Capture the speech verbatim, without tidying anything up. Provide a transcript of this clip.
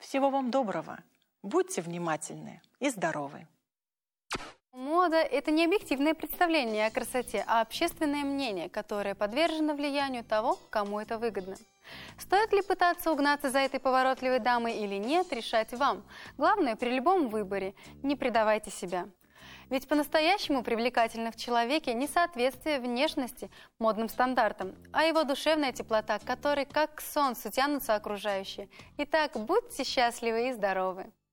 Всего вам доброго. Будьте внимательны и здоровы. Мода – это не объективное представление о красоте, а общественное мнение, которое подвержено влиянию того, кому это выгодно. Стоит ли пытаться угнаться за этой поворотливой дамой или нет, решать вам. Главное, при любом выборе – не предавайте себя. Ведь по-настоящему привлекательно в человеке не соответствие внешности модным стандартам, а его душевная теплота, к которой как к солнцу тянутся окружающие. Итак, будьте счастливы и здоровы!